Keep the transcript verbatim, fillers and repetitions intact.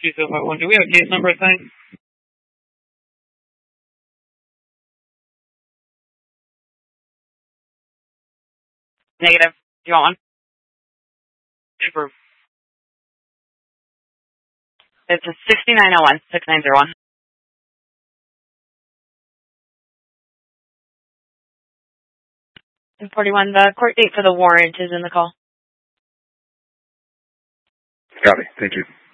two zero five one. Do we have a case number assigned? Negative. Do you want one? Super. It's a sixty-nine oh one, six nine zero one. And forty-one, the court date for the warrant is in the call. Got it. Thank you.